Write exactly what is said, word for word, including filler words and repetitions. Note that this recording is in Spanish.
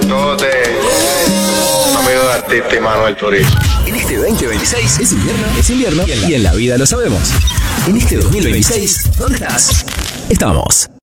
Saludote, amigo de artista y Manuel Turizo. En este veinte veintiséis es invierno, es invierno y en la, y en la vida lo sabemos. En este dos mil veintiséis, ¿dónde estás? Estamos.